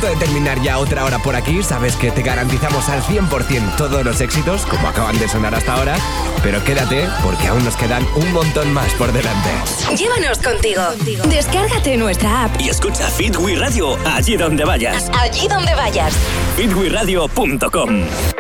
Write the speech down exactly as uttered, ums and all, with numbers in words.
punto de terminar ya otra hora por aquí. Sabes que te garantizamos al cien por ciento todos los éxitos, como acaban de sonar hasta ahora. Pero quédate, porque aún nos quedan un montón más por delante. Llévanos contigo. Descárgate nuestra app y escucha Fit We Radio allí donde vayas. Allí donde vayas. fit we radio punto com.